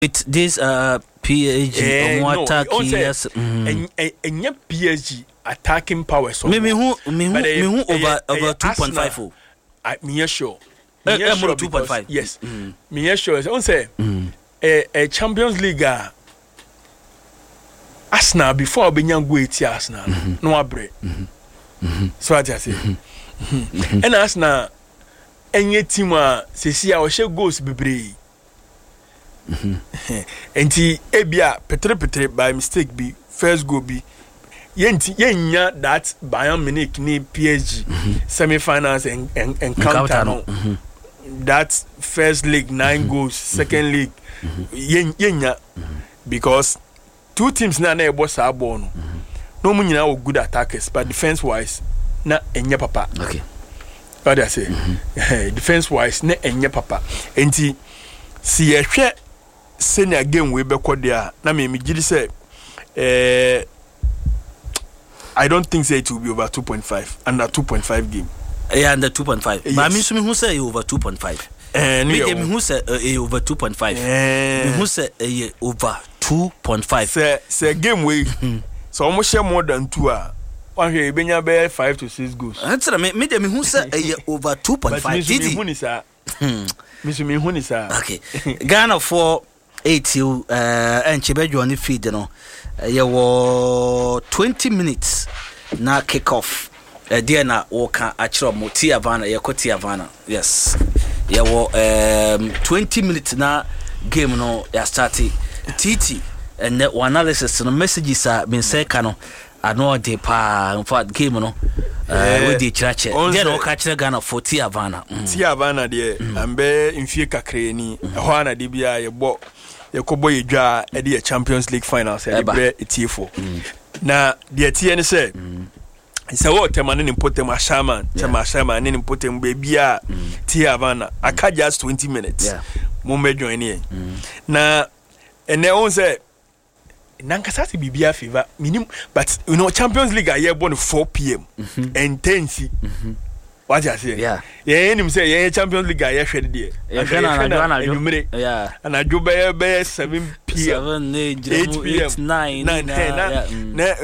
With this PSG no, attack yes. And PSG attacking power so. Me who over 2.5. Me sure. Me sure 2.5. Yes. Me sure. On say a Champions League Arsenal before Obinyang go eti Arsenal no abre. So what I say. And Arsenal enye team a sesi a o she goals bebree. Enti ebia petre by mistake be first goal be yenya that Bayern Munich ni PSG semi-finals encounter no. That first league 9 goals, second league yenya because two teams na ebo sa ball no. No mu nyina good attackers but defense wise na enya papa. Okay. What I say? Defense wise na enya papa. Enti si yehwe senior game we be there na me gidi say I don't think say it will be over 2.5 under 2.5 game. Yeah, under 2.5. Yes. But I mean so me who say over 2.5. Me who say over 2.5. Me who say over 2.5. Say game we so almost share more than 2 one here benya be 5 to 6 goals. Answer me who say over 2.5. Me who ni sa. Okay. Ghana for 8 you and Chibejo on the feed you know. You were 20 minutes na kick off. There na woka achiro Motia Havana Yakotia Havana. Yes. You were 20 minutes na game no ya started TT and that one analysis no messages are been say kano ano de pa in fact game no with the church there no catch Ghana for Tia Havana. Tia Havana there ambe mfie kakre ni ho ana de bia ye bo Yakobo Yedwa at the Champions League finals at the T4. Now, the TN said, it's a water man in Potem Shaman, Chama and in Potem baby Tia Havana. I can't just 20 minutes. Yeah. Mumbe join in. Now, and they all say, Nankasati Bibia fever, minimum, but you know, Champions League are here born 4 p.m. and 10 c. What I say? Yeah. Yeah, him say yeah Champions League I shred there. Yeah. And I do be 7 p.m. 7 8 9 9 10.